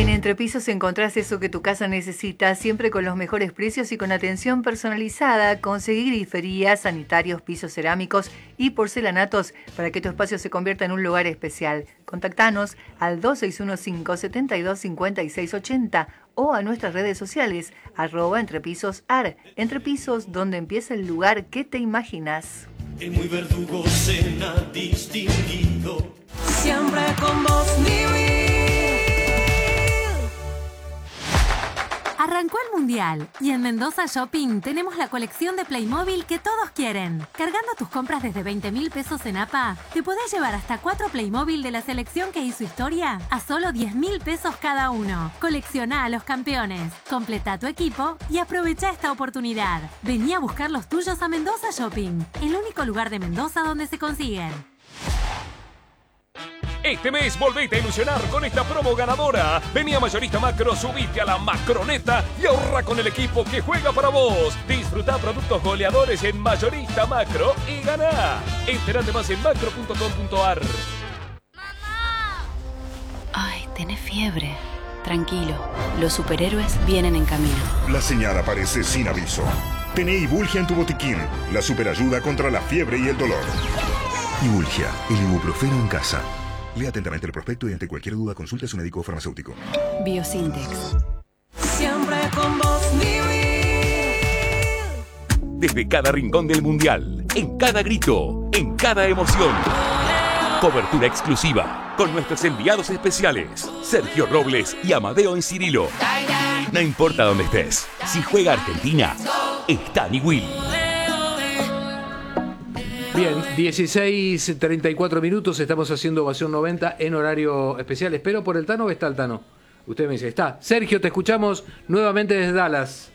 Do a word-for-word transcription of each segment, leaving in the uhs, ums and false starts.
En Entrepisos encontrás eso que tu casa necesita, siempre con los mejores precios y con atención personalizada. Conseguí griferías, sanitarios, pisos cerámicos y porcelanatos para que tu espacio se convierta en un lugar especial. Contactanos al dos seis uno cinco, siete dos cinco seis ocho cero o a nuestras redes sociales, arroba entrepisosar. Entrepisos, donde empieza el lugar que te imaginas. Es muy verdugo, cena distinguido. Siempre con vos, mi vida. Arrancó el Mundial y en Mendoza Shopping tenemos la colección de Playmobil que todos quieren. Cargando tus compras desde veinte mil pesos en A P A, te podés llevar hasta cuatro Playmobil de la selección que hizo historia a solo diez mil pesos cada uno. Colecciona a los campeones, completa tu equipo y aprovecha esta oportunidad. Vení a buscar los tuyos a Mendoza Shopping, el único lugar de Mendoza donde se consiguen. Este mes volvete a ilusionar con esta promo ganadora. Vení a Mayorista Macro, subite a la Macroneta y ahorra con el equipo que juega para vos. Disfruta productos goleadores en Mayorista Macro y ganá. Entérate más en macro punto com punto ar. ¡Mamá! Ay, tenés fiebre. Tranquilo, los superhéroes vienen en camino. La señal aparece sin aviso. Tené Ibulgia en tu botiquín, la superayuda contra la fiebre y el dolor. Ibulgia, el ibuprofeno en casa. Lea atentamente el prospecto y ante cualquier duda consulte a su médico farmacéutico. Biosintex. Siempre con vos, mi vida. Desde cada rincón del Mundial, en cada grito, en cada emoción. Cobertura exclusiva con nuestros enviados especiales, Sergio Robles y Amadeo Encirilo. No importa dónde estés, si juega Argentina, está Will. Bien, dieciséis treinta y cuatro minutos, estamos haciendo Ovación noventa en horario especial. Espero por el Tano, ¿o está el Tano? Usted me dice, está. Sergio, te escuchamos nuevamente desde Dallas.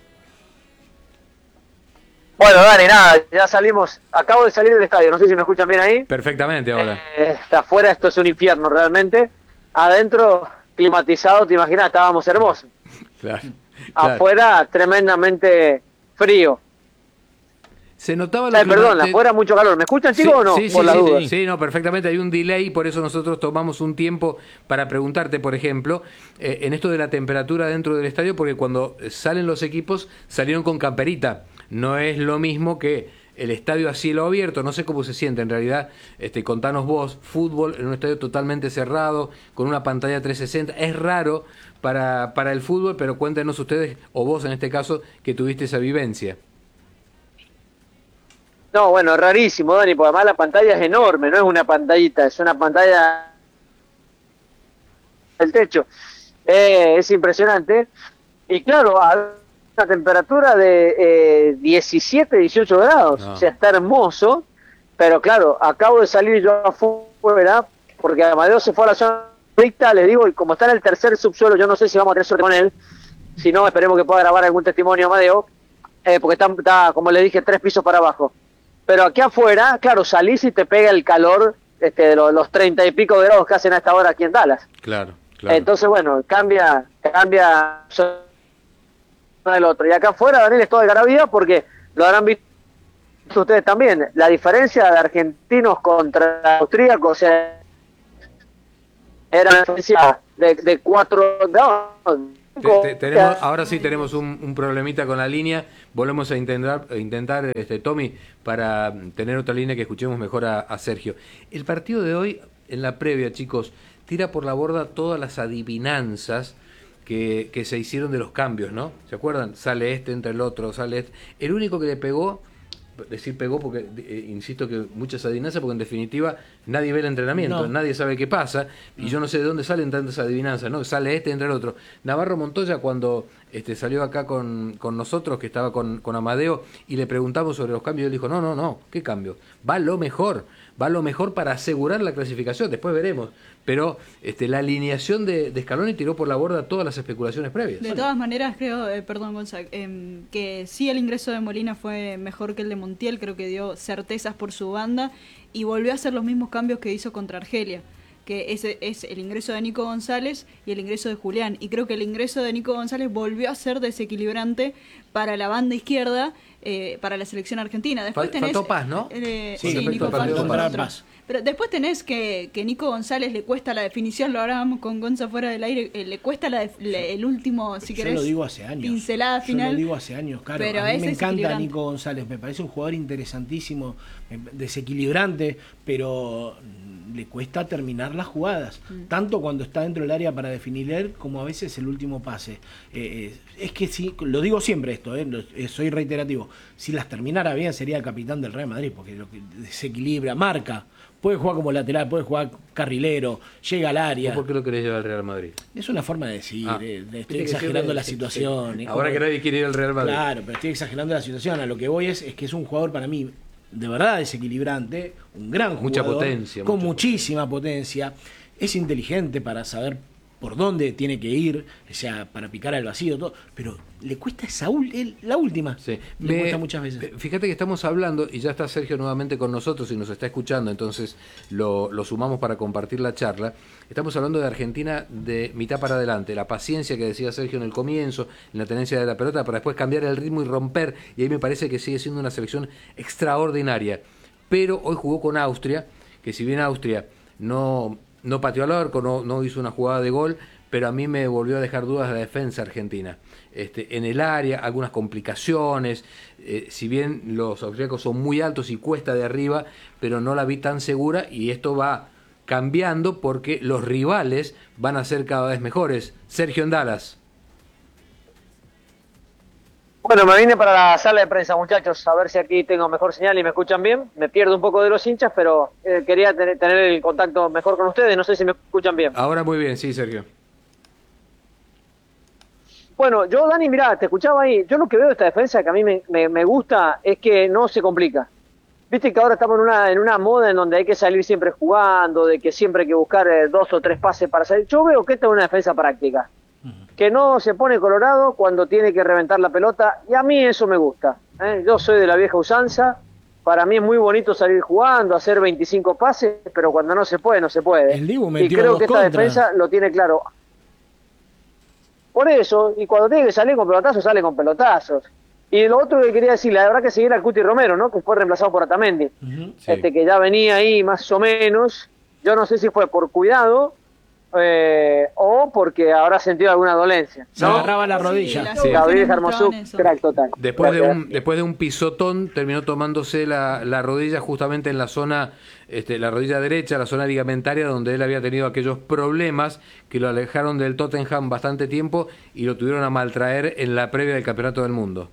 Bueno, dale, nada, ya salimos, acabo de salir del estadio, no sé si me escuchan bien ahí. Perfectamente ahora. Eh, está afuera, esto es un infierno realmente. Adentro, climatizado, te imaginas, estábamos hermosos. Claro, claro. Afuera, tremendamente frío. Se notaba lo Ay, perdón, te... afuera mucho calor. ¿Me escuchan, chicos, sí, o no? Sí, sí, por la sí, duda. Sí, sí, no, perfectamente. Hay un delay, por eso nosotros tomamos un tiempo para preguntarte, por ejemplo, eh, en esto de la temperatura dentro del estadio, porque cuando salen los equipos, salieron con camperita. No es lo mismo que el estadio a cielo abierto. No sé cómo se siente en realidad. Este, contanos vos, fútbol en un estadio totalmente cerrado, con una pantalla trescientos sesenta. Es raro para, para el fútbol, pero cuéntenos ustedes, o vos en este caso, que tuviste esa vivencia. No, bueno, rarísimo, Dani, porque además la pantalla es enorme, no es una pantallita, es una pantalla del techo. Eh, es impresionante. Y claro, a una temperatura de eh, diecisiete, dieciocho grados, no. O sea, está hermoso, pero claro, acabo de salir yo afuera, porque Amadeo se fue a la zona estricta, les digo, y como está en el tercer subsuelo, yo no sé si vamos a tener suerte con él, si no, esperemos que pueda grabar algún testimonio Amadeo, eh, porque está, está, como le dije, tres pisos para abajo. Pero aquí afuera, claro, salís y te pega el calor este, de los, los treinta y pico de grados que hacen a esta hora aquí en Dallas. Claro, claro. Entonces, bueno, cambia, cambia del otro. Y acá afuera, Daniel, es todo de garabía porque lo habrán visto ustedes también. La diferencia de argentinos contra austríacos, o sea, era una diferencia de, de cuatro grados. Te, te, tenemos, ahora sí tenemos un, un problemita con la línea. Volvemos a intentar, a intentar este, Tommy, para tener otra línea que escuchemos mejor a, a Sergio. El partido de hoy, en la previa, chicos, tira por la borda todas las adivinanzas que, que se hicieron de los cambios, ¿no? ¿Se acuerdan? Sale este, entra el otro, sale este. El único que le pegó, decir pegó porque, eh, insisto que muchas adivinanzas, porque en definitiva nadie ve el entrenamiento, no. Nadie sabe qué pasa, y yo no sé de dónde salen tantas adivinanzas, ¿no? Sale este, entra el otro. Navarro Montoya, cuando este, salió acá con, con nosotros, que estaba con, con Amadeo, y le preguntamos sobre los cambios, él dijo, no, no, no, ¿qué cambio? Va lo mejor, va lo mejor para asegurar la clasificación, después veremos. Pero este, la alineación de, de Scaloni tiró por la borda todas las especulaciones previas. De todas maneras, creo, eh, perdón, Gonzalo, eh, que sí el ingreso de Molina fue mejor que el de Montiel, creo que dio certezas por su banda y volvió a hacer los mismos cambios que hizo contra Argelia, que ese es el ingreso de Nico González y el ingreso de Julián. Y creo que el ingreso de Nico González volvió a ser desequilibrante para la banda izquierda, eh, para la selección argentina. Después Fal- tenés, faltó Paz, ¿no? Eh, sí, sí, Nico faltó faltó Paz. otro. Pero después tenés que, que Nico González le cuesta la definición, lo hablábamos con Gonza fuera del aire, eh, le cuesta la def- le, el último, si Yo querés, lo digo hace años. pincelada final. Yo lo digo hace años, claro. Pero a mí es me encanta desequilibrante. Nico González, me parece un jugador interesantísimo, eh, desequilibrante, pero le cuesta terminar las jugadas, mm. tanto cuando está dentro del área para definir como a veces el último pase. Eh, es que sí, lo digo siempre esto, eh, lo, eh, soy reiterativo, si las terminara bien sería el capitán del Real Madrid, porque lo que desequilibra, marca, puede jugar como lateral, puede jugar carrilero, llega al área. ¿Por qué lo querés llevar al Real Madrid? Es una forma de decir, Ah. eh, estoy exagerando la situación. Sí. Es Ahora como, que nadie quiere ir al Real Madrid. Claro, pero estoy exagerando la situación. A lo que voy es, es que es un jugador para mí de verdad desequilibrante, un gran jugador. Mucha potencia. Con mucha muchísima potencia. Es inteligente para saber por dónde tiene que ir, o sea, para picar al vacío, todo, pero le cuesta esa ul- el, la última. Sí. Le Me, cuesta muchas veces. Fíjate que estamos hablando, y ya está Sergio nuevamente con nosotros y nos está escuchando, entonces lo, lo sumamos para compartir la charla. Estamos hablando de Argentina de mitad para adelante, la paciencia que decía Sergio en el comienzo, en la tenencia de la pelota, para después cambiar el ritmo y romper, y ahí me parece que sigue siendo una selección extraordinaria. Pero hoy jugó con Austria, que si bien Austria no, no pateó al arco, no, no hizo una jugada de gol, pero a mí me volvió a dejar dudas la defensa argentina. Este, en el área, algunas complicaciones, eh, si bien los austríacos son muy altos y cuesta de arriba, pero no la vi tan segura, y esto va cambiando porque los rivales van a ser cada vez mejores. Sergio en Dallas. Bueno, me vine para la sala de prensa, muchachos, a ver si aquí tengo mejor señal y me escuchan bien. Me pierdo un poco de los hinchas, pero eh, quería tener, tener el contacto mejor con ustedes. No sé si me escuchan bien. Ahora muy bien, sí, Sergio. Bueno, yo, Dani, mirá, te escuchaba ahí. Yo lo que veo de esta defensa que a mí me, me, me gusta es que no se complica. Viste que ahora estamos en una, en una moda en donde hay que salir siempre jugando, de que siempre hay que buscar eh, dos o tres pases para salir. Yo veo que esta es una defensa práctica, que no se pone colorado cuando tiene que reventar la pelota, y a mí eso me gusta, ¿eh? Yo soy de la vieja usanza, para mí es muy bonito salir jugando, hacer veinticinco pases, pero cuando no se puede, no se puede. El Dibu y metió creo dos que esta contra. defensa lo tiene claro. Por eso, y cuando tiene que salir con pelotazos, sale con pelotazos. Y lo otro que quería decir, la verdad que seguir al Cuti Romero, ¿no? Que fue reemplazado por Otamendi, Uh-huh. Sí. este que ya venía ahí más o menos. Yo no sé si fue por cuidado eh, o porque habrá sentido alguna dolencia. Se ¿no? agarraba la Sí, rodilla. las Sí. Gabriel lesiones Hermosú, mostraban eso. crack total. Después de, Gracias. un, después de un pisotón, terminó tomándose la, la rodilla justamente en la zona, este, la rodilla derecha, la zona ligamentaria, donde él había tenido aquellos problemas que lo alejaron del Tottenham bastante tiempo y lo tuvieron a maltraer en la previa del Campeonato del Mundo.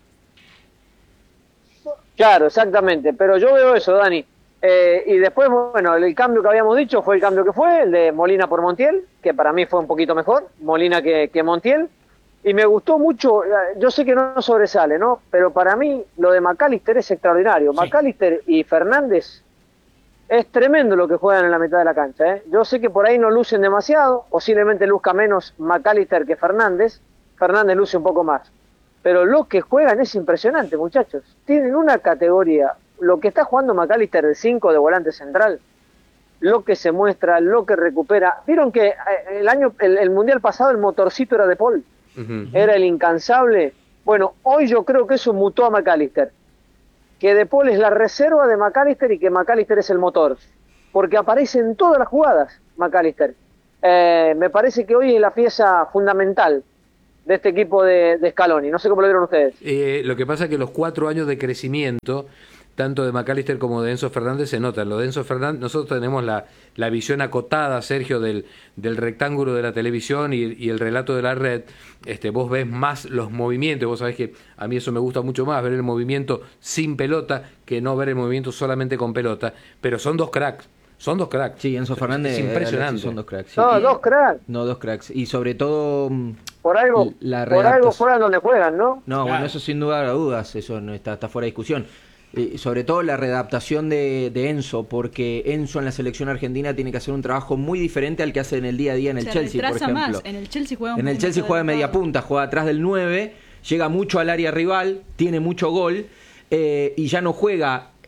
Claro, exactamente, pero yo veo eso, Dani. Eh, y después, bueno, el cambio que habíamos dicho fue el cambio que fue, el de Molina por Montiel, que para mí fue un poquito mejor, Molina que, que Montiel. Y me gustó mucho, yo sé que no sobresale, ¿no? Pero para mí lo de McAllister es extraordinario. Sí. McAllister y Fernández es tremendo lo que juegan en la mitad de la cancha, ¿eh? Yo sé que por ahí no lucen demasiado, posiblemente luzca menos McAllister que Fernández. Fernández luce un poco más. Pero lo que juegan es impresionante, muchachos. Tienen una categoría. Lo que está jugando McAllister de cinco de volante central, lo que se muestra, lo que recupera. Vieron que el año, el, el mundial pasado el motorcito era de Paul, Uh-huh. era el incansable. Bueno, hoy yo creo que eso mutó a McAllister. Que de Paul es la reserva de McAllister y que McAllister es el motor. Porque aparece en todas las jugadas McAllister. Eh, me parece que hoy es la pieza fundamental de este equipo de, de Scaloni. No sé cómo lo vieron ustedes. Eh, lo que pasa es que los cuatro años de crecimiento, tanto de McAllister como de Enzo Fernández, se notan. Lo de Enzo Fernández, nosotros tenemos la, la visión acotada, Sergio, del, del rectángulo de la televisión y, y el relato de la red. Este, vos ves más los movimientos, vos sabés que a mí eso me gusta mucho más, ver el movimiento sin pelota que no ver el movimiento solamente con pelota. Pero son dos cracks. Son dos cracks. Sí, Enzo Fernández. Es impresionante. Son dos cracks. Sí. No, Y- dos cracks. No, dos cracks. Y sobre todo. mm, Por algo, La por algo redactación. juegan donde juegan, ¿no? No, bueno, eso sin duda a dudas, eso no está, está fuera de discusión. Eh, sobre todo la readaptación de, de Enzo, porque Enzo en la selección argentina tiene que hacer un trabajo muy diferente al que hace en el día a día en el Se Chelsea, por retrasa ejemplo. más. En el Chelsea juega un En el poco Chelsea más juega de media adelantado. punta, juega atrás del nueve, llega mucho al área rival, tiene mucho gol, eh, y ya no juega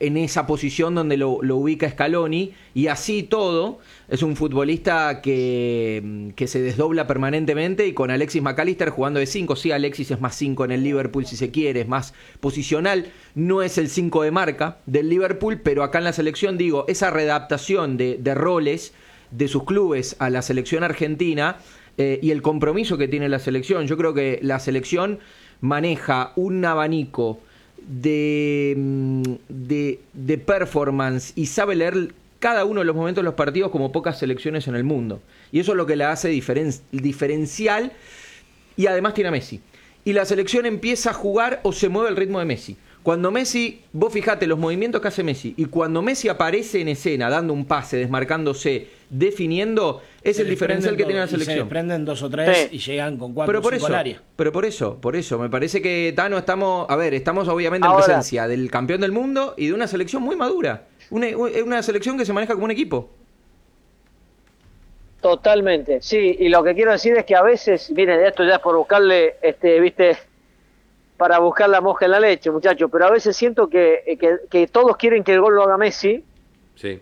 en esa posición donde lo, lo ubica Scaloni, y así todo es un futbolista que, que se desdobla permanentemente, y con Alexis McAllister jugando de cinco. Sí, Alexis es más cinco en el Liverpool si se quiere, es más posicional, no es el cinco de marca del Liverpool, pero acá en la selección, digo, esa readaptación de, de roles de sus clubes a la selección argentina, eh, y el compromiso que tiene la selección. Yo creo que la selección maneja un abanico de, de, de performance y sabe leer cada uno de los momentos de los partidos como pocas selecciones en el mundo. Y eso es lo que la hace diferen, diferencial, y además tiene a Messi. Y la selección empieza a jugar o se mueve al ritmo de Messi. Cuando Messi, vos fijate los movimientos que hace Messi, y cuando Messi aparece en escena dando un pase, desmarcándose, definiendo, es se el diferencial que tiene la selección. Se desprenden dos o tres sí. y llegan con cuatro pero por o cinco eso, al área. Pero por eso, por eso, me parece que, Tano, estamos, a ver, estamos obviamente Ahora, en presencia del campeón del mundo y de una selección muy madura. Una, una selección que se maneja como un equipo. Totalmente, sí, y lo que quiero decir es que a veces, miren, esto ya es por buscarle, este, viste, para buscar la moja en la leche, muchachos, pero a veces siento que, que, que todos quieren que el gol lo haga Messi, sí,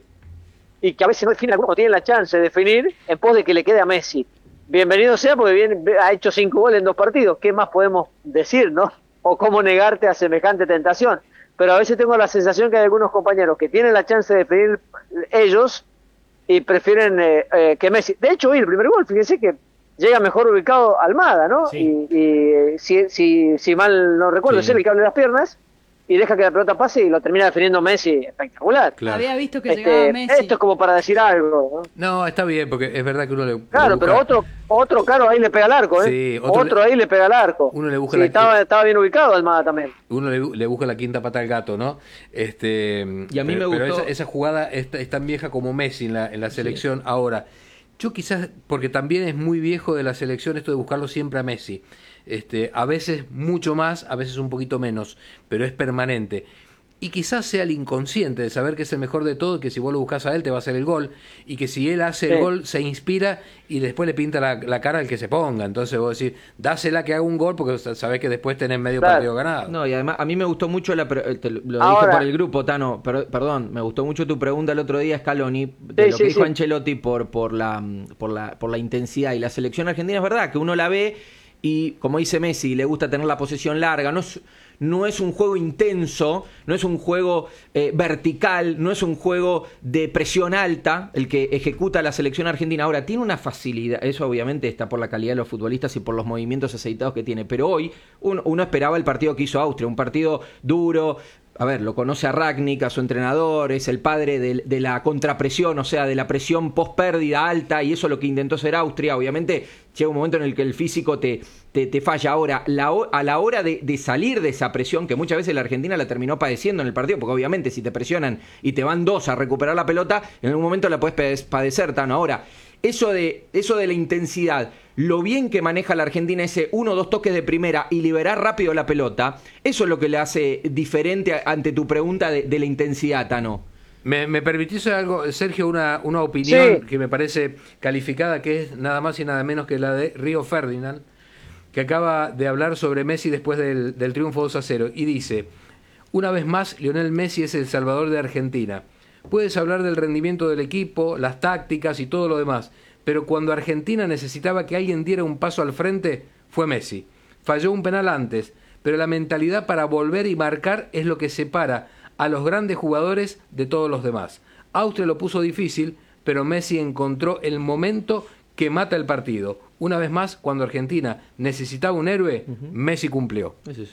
y que a veces no define alguno, tienen la chance de definir en pos de que le quede a Messi. Bienvenido sea, porque bien, ha hecho cinco goles en dos partidos, ¿qué más podemos decir, no? O cómo negarte a semejante tentación. Pero a veces tengo la sensación que hay algunos compañeros que tienen la chance de definir ellos y prefieren eh, eh, que Messi. De hecho, hoy el primer gol, fíjense que llega mejor ubicado Almada, ¿no? Sí. Y, y si, si, si mal no recuerdo, Sí. es el que abre las piernas y deja que la pelota pase y lo termina definiendo Messi. Espectacular. claro. Había visto que Este, llegaba Messi. esto es como para decir algo, ¿no? No, está bien, porque es verdad que uno le Claro, le busca- pero otro otro caro ahí le pega al arco, ¿eh? Sí, otro otro ahí le pega al arco. uno le busca Sí, la- estaba, estaba bien ubicado Almada también. uno le, le busca la quinta pata al gato, ¿no? Este, Y a mí pero, me pero gustó- esa, esa jugada es, es tan vieja como Messi en la, en la selección ahora. Yo quizás, porque también es muy viejo de la selección esto de buscarlo siempre a Messi. Este, a veces mucho más, a veces un poquito menos, pero es permanente. Y quizás sea el inconsciente de saber que es el mejor de todo, y que si vos lo buscas a él te va a hacer el gol, y que si él hace Sí. el gol se inspira y después le pinta la, la cara al que se ponga. Entonces vos decís, dásela que haga un gol porque sabés que después tenés medio Claro. partido ganado. No, y además a mí me gustó mucho, la pre- te lo lo Ahora- dije por el grupo, Tano, per- perdón, me gustó mucho tu pregunta el otro día, Scaloni, de Sí, lo sí, que dijo sí. Ancelotti por, por, la, por, la, por la intensidad. Y la selección argentina es verdad que uno la ve y, como dice Messi, le gusta tener la posesión larga, no es, no es un juego intenso, no es un juego eh, vertical, no es un juego de presión alta el que ejecuta la selección argentina. Ahora, tiene una facilidad, eso obviamente está por la calidad de los futbolistas y por los movimientos aceitados que tiene, pero hoy uno, uno esperaba el partido que hizo Austria, un partido duro. A ver, lo conoce a Ragnick, a su entrenador, es el padre de, de la contrapresión, o sea, de la presión post-pérdida alta, y eso es lo que intentó hacer Austria. Obviamente llega un momento en el que el físico te, te, te falla. Ahora, la, a la hora de, de salir de esa presión, que muchas veces la Argentina la terminó padeciendo en el partido, porque obviamente si te presionan y te van dos a recuperar la pelota, en algún momento la puedes padecer, Tano. Ahora, eso de, eso de la intensidad, lo bien que maneja la Argentina ese uno o dos toques de primera y liberar rápido la pelota, eso es lo que le hace diferente ante tu pregunta de, de la intensidad, Tano. ¿Me, me permitís algo, Sergio, una, una opinión Sí. que me parece calificada, que es nada más y nada menos que la de Río Ferdinand, que acaba de hablar sobre Messi después del, del triunfo dos a cero, y dice: una vez más, Lionel Messi es el salvador de Argentina. Puedes hablar del rendimiento del equipo, las tácticas y todo lo demás, pero cuando Argentina necesitaba que alguien diera un paso al frente, fue Messi. Falló un penal antes, pero la mentalidad para volver y marcar es lo que separa a los grandes jugadores de todos los demás. Austria lo puso difícil, pero Messi encontró el momento que mata el partido. Una vez más, cuando Argentina necesitaba un héroe, uh-huh. Messi cumplió. Es eso.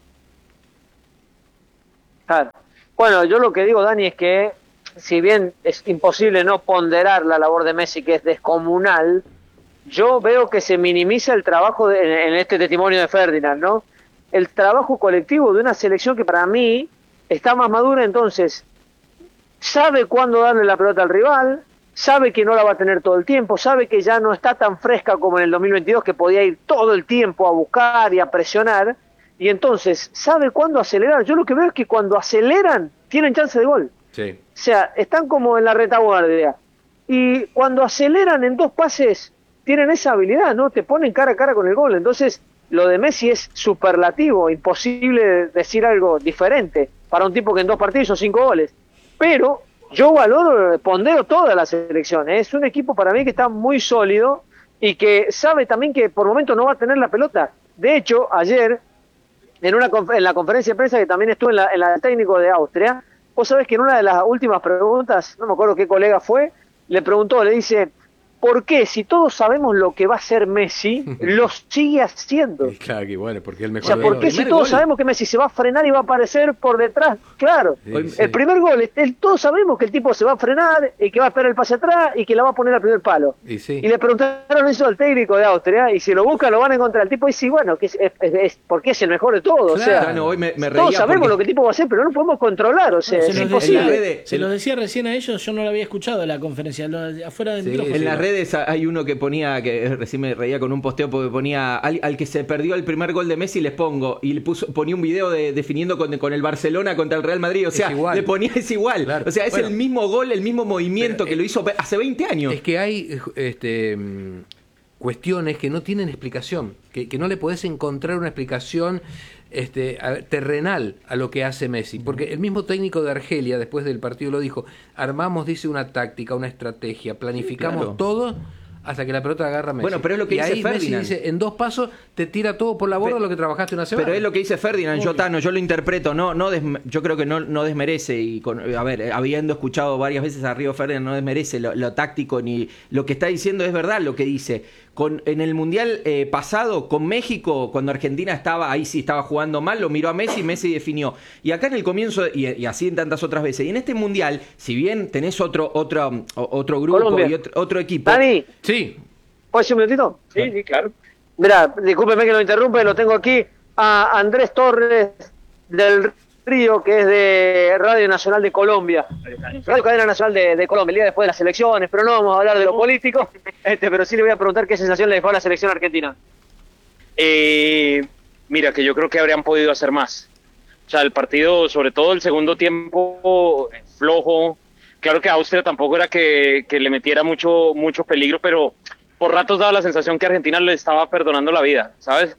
Claro. Bueno, yo lo que digo, Dani, es que si bien es imposible no ponderar la labor de Messi, que es descomunal, yo veo que se minimiza el trabajo de, en este testimonio de Ferdinand, ¿no? El trabajo colectivo de una selección que para mí está más madura, entonces sabe cuándo darle la pelota al rival, sabe que no la va a tener todo el tiempo, sabe que ya no está tan fresca como en el dos mil veintidós, que podía ir todo el tiempo a buscar y a presionar, y entonces sabe cuándo acelerar. Yo lo que veo es que cuando aceleran tienen chance de gol. Sí. O sea, están como en la retaguardia. Y cuando aceleran en dos pases, tienen esa habilidad, ¿no? Te ponen cara a cara con el gol. Entonces, lo de Messi es superlativo, imposible decir algo diferente para un tipo que en dos partidos hizo cinco goles. Pero yo valoro, pondero toda la selección, ¿eh? Es un equipo para mí que está muy sólido y que sabe también que por momento no va a tener la pelota. De hecho, ayer, en una en la conferencia de prensa que también estuve en la, en la del técnico de Austria, vos sabés que en una de las últimas preguntas, no me acuerdo qué colega fue, le preguntó, le dice, ¿por qué si todos sabemos lo que va a hacer Messi, lo sigue haciendo? Claro que bueno, porque el mejor. O sea, ¿por qué si todos gol? sabemos que Messi se va a frenar y va a aparecer por detrás? Claro, sí, el sí. primer gol, el, todos sabemos que el tipo se va a frenar y que va a esperar el pase atrás y que la va a poner al primer palo. Y, sí. y le preguntaron eso al técnico de Austria y si lo buscan lo van a encontrar. El tipo dice, bueno, que es, es, es, porque es el mejor de todos. Claro. O sea, no, hoy me, me todos sabemos porque... lo que el tipo va a hacer, pero no lo podemos controlar. O sea, bueno, es se imposible. Decía, se lo decía recién a ellos, yo no lo había escuchado en la conferencia, lo, afuera del sí, micrófono. En las redes hay uno que ponía, que recién me reía con un posteo porque ponía al, al que se perdió el primer gol de Messi les pongo, y le puso, ponía un video de, definiendo con, con el Barcelona contra el Real Madrid, o sea, le ponía es igual, claro. O sea, es bueno, el mismo gol, el mismo movimiento que es, lo hizo hace veinte años. Es que hay este cuestiones que no tienen explicación, que, que no le podés encontrar una explicación este, a, terrenal a lo que hace Messi, porque el mismo técnico de Argelia después del partido lo dijo, armamos, dice, una táctica, una estrategia, planificamos sí, claro. todo hasta que la pelota agarra Messi. Bueno, pero es lo que y dice ahí Ferdinand. Messi dice, en dos pasos te tira todo por la borda pero, lo que trabajaste una semana. Pero es lo que dice Ferdinand, yo Tano, yo lo interpreto, no, no des, yo creo que no, no desmerece, y con, a ver, habiendo escuchado varias veces a Río Ferdinand, no desmerece lo, lo táctico ni lo que está diciendo, es verdad lo que dice. Con, en el Mundial eh, pasado, con México, cuando Argentina estaba, ahí sí estaba jugando mal, lo miró a Messi, Messi definió. Y acá en el comienzo, y, y así en tantas otras veces, y en este Mundial, si bien tenés otro, otro, otro grupo Colombia. y otro, otro equipo... Dani. Sí. ¿Puedo decir un minutito? Sí, sí, claro. Mirá, discúlpeme que lo interrumpe, lo tengo aquí a Andrés Torres del Río, que es de Radio Nacional de Colombia. Radio Cadena Nacional de, de Colombia, el día después de las elecciones, pero no vamos a hablar de lo político, este, pero sí le voy a preguntar qué sensación le dejó a la selección argentina. Eh, mira, que yo creo que habrían podido hacer más. O sea, el partido, sobre todo el segundo tiempo, flojo. Claro que Austria tampoco era que, que le metiera mucho, mucho peligro, pero por ratos daba la sensación que Argentina le estaba perdonando la vida, ¿sabes?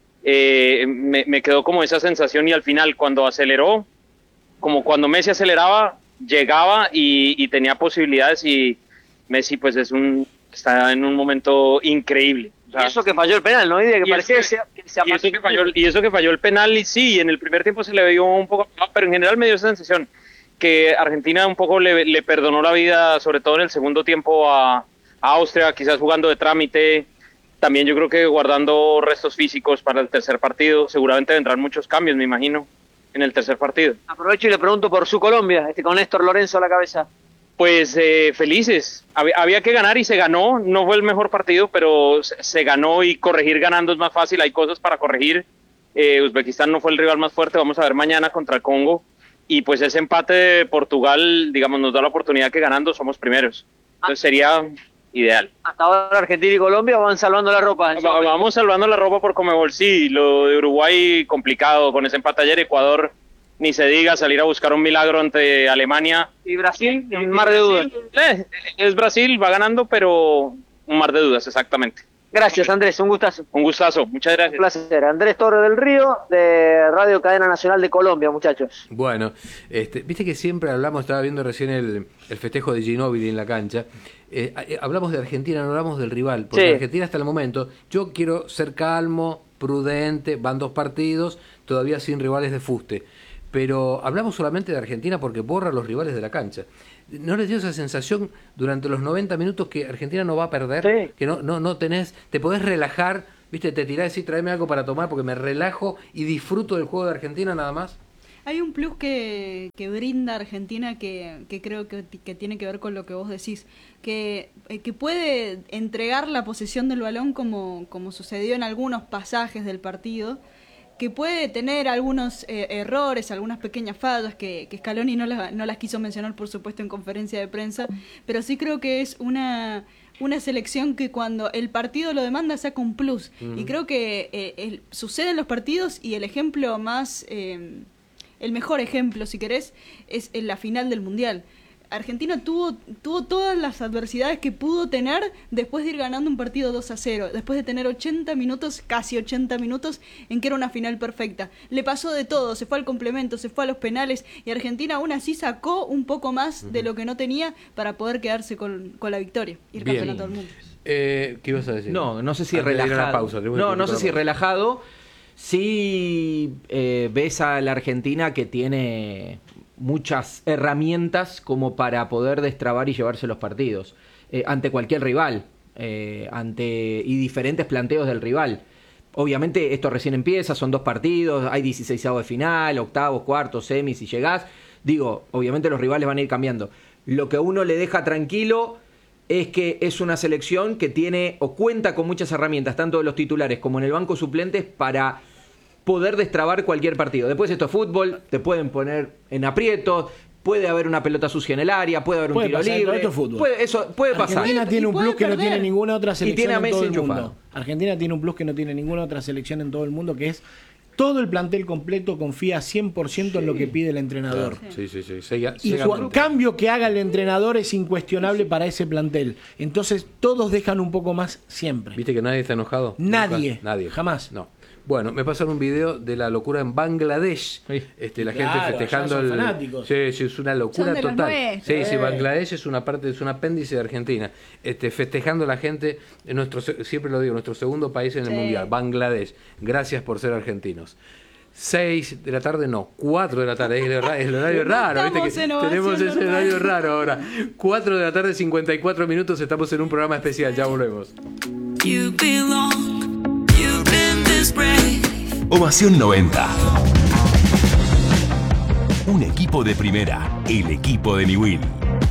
Eh, me, me quedó como esa sensación, y al final cuando aceleró, como cuando Messi aceleraba, llegaba y, y tenía posibilidades, y Messi pues es un está en un momento increíble. O sea, y eso que falló el penal, ¿no? Y, de que y, parecía eso, que se, que y, eso que falló, y eso que falló el penal, y sí, en el primer tiempo se le vio un poco, pero en general me dio esa sensación que Argentina un poco le, le perdonó la vida, sobre todo en el segundo tiempo a, a Austria, quizás jugando de trámite. También yo creo que guardando restos físicos para el tercer partido. Seguramente vendrán muchos cambios, me imagino, en el tercer partido. Aprovecho y le pregunto por su Colombia, este, con Néstor Lorenzo a la cabeza. Pues eh, felices. Había, había que ganar y se ganó. No fue el mejor partido, pero se, se ganó, y corregir ganando es más fácil. Hay cosas para corregir. Eh, Uzbekistán no fue el rival más fuerte. Vamos a ver mañana contra el Congo. Y pues ese empate de Portugal, digamos, nos da la oportunidad que ganando somos primeros. Entonces sería ideal. Hasta ahora Argentina y Colombia van salvando la ropa. Va, vamos salvando la ropa por Conmebol, sí. Lo de Uruguay complicado con ese empate ayer. Ecuador, ni se diga, salir a buscar un milagro ante Alemania. Y Brasil, un mar de dudas. Eh, es Brasil, va ganando, pero un mar de dudas, exactamente. Gracias, Andrés, un gustazo. Un gustazo, muchas gracias. Un placer. Andrés Torres del Río, de Radio Cadena Nacional de Colombia, muchachos. Bueno, este, viste que siempre hablamos, estaba viendo recién el, el festejo de Ginóbili en la cancha, eh, eh, hablamos de Argentina, no hablamos del rival, porque sí. Argentina hasta el momento, yo quiero ser calmo, prudente, van dos partidos, todavía sin rivales de fuste, pero hablamos solamente de Argentina porque borra a los rivales de la cancha. ¿No les dio esa sensación durante los noventa minutos que Argentina no va a perder? Sí. Que no, no, no tenés, te podés relajar, viste, te tirás y decís, tráeme algo para tomar porque me relajo y disfruto del juego de Argentina nada más. Hay un plus que, que brinda Argentina que, que creo que, que tiene que ver con lo que vos decís, que, que puede entregar la posesión del balón como, como sucedió en algunos pasajes del partido, que puede tener algunos eh, errores, algunas pequeñas fallas que, que Scaloni no las, no las quiso mencionar, por supuesto, en conferencia de prensa, pero sí creo que es una, una selección que cuando el partido lo demanda saca un plus. Mm. Y creo que eh, el, sucede en los partidos, y el ejemplo más, eh, el mejor ejemplo, si querés, es en la final del Mundial. Argentina tuvo, tuvo todas las adversidades que pudo tener después de ir ganando un partido dos a cero, después de tener ochenta minutos, casi ochenta minutos, en que era una final perfecta. Le pasó de todo, se fue al complemento, se fue a los penales, y Argentina aún así sacó un poco más uh-huh. de lo que no tenía para poder quedarse con, con la victoria y el Bien. campeonato del mundo. Eh, ¿Qué ibas a decir? No, no sé si Antes relajado. Pausa, no, no sé si relajado. Sí eh, ves a la Argentina que tiene muchas herramientas como para poder destrabar y llevarse los partidos eh, ante cualquier rival eh, ante y diferentes planteos del rival. Obviamente esto recién empieza, son dos partidos, hay dieciseisavos de final, octavos, cuartos, semis, si llegás. Digo, obviamente los rivales van a ir cambiando. Lo que a uno le deja tranquilo es que es una selección que tiene o cuenta con muchas herramientas, tanto de los titulares como en el banco suplentes, para poder destrabar cualquier partido. Después esto es fútbol, te pueden poner en aprietos, puede haber una pelota sucia en el área, puede haber un puede tiro pasar, libre. Esto es fútbol. Puede, eso puede pasar. Argentina tiene un plus que no tiene ninguna otra selección y tiene a en Messi todo el enchufado. mundo. Argentina tiene un plus que no tiene ninguna otra selección en todo el mundo, que es todo el plantel completo confía cien por ciento sí. en lo que pide el entrenador. Sí, sí, sí. sí. Sega, y el cambio que haga el entrenador es incuestionable sí. para ese plantel. Entonces todos dejan un poco más siempre. ¿Viste que nadie está enojado? Nadie. Nunca. Nadie. Jamás. No. Bueno, me pasaron un video de la locura en Bangladesh. Sí. Este, la claro, gente festejando el. Fanáticos. Sí, sí, es una locura son total. Sí, eh. sí, Bangladesh es una parte, es un apéndice de Argentina. Este, festejando a la gente, en nuestro, siempre lo digo, nuestro segundo país en el sí. mundial, Bangladesh. Gracias por ser argentinos. seis de la tarde, no, cuatro de la tarde, es el horario, el horario raro, ¿viste? Que tenemos ese horario raro ahora. cuatro de la tarde, cincuenta y cuatro minutos, estamos en un programa especial, ya volvemos. You belong, you've been this brave. Ovación noventa. Un equipo de primera, el equipo de Newell.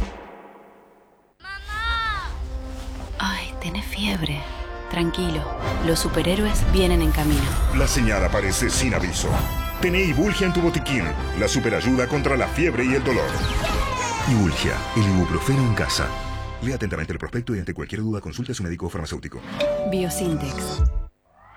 Ay, tenés fiebre. Tranquilo, los superhéroes vienen en camino. La señal aparece sin aviso. Tené Ibulgia en tu botiquín, la superayuda contra la fiebre y el dolor. Ibulgia, el ibuprofeno en casa. Lea atentamente el prospecto y ante cualquier duda consulte a su médico o farmacéutico. Biosintex.